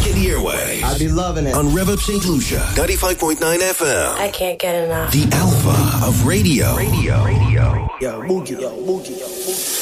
in the airway. I be loving it. On Rev Up St. Lucia, 95.9 FM. I can't get enough. The alpha of radio. Yo, Mookie, yo.